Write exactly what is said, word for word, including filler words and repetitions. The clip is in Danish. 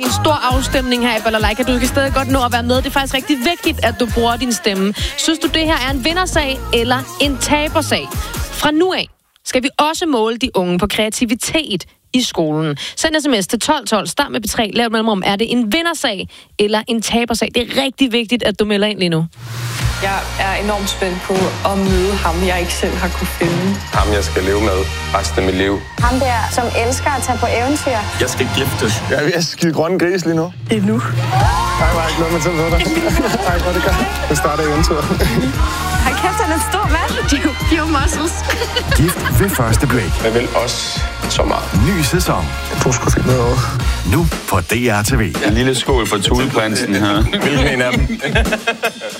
En stor afstemning her i Balalaika. Du kan stadig godt nå at være med. Det er faktisk rigtig vigtigt, at du bruger din stemme. Synes du, det her er en vindersag eller en tabersag? Fra nu af skal vi også måle de unge på kreativitet i skolen. Send sms til tolv tolv, start med B tre, lav et mellemrum. Er det en vindersag eller en tabersag? Det er rigtig vigtigt, at du melder ind lige nu. Jeg er enormt spændt på at møde ham, jeg ikke selv har kunne finde. Ham, jeg skal leve med resten af mit liv. Ham der, som elsker at tage på eventyr. Jeg skal giftes. Jeg er ved at skide grønne gris lige nu. Det er nu. Nej, var ikke noget med til dig. Nej, hvor det gør. Det starter eventyret. Hold kæft, han er en stor mand. Pure muscles. Gift ved første break. Jeg vil også så meget. Ny sæson. Du skulle finde noget over. Nu på D R T V. En lille skål for Thuleprinsen her. Hvilken en af dem?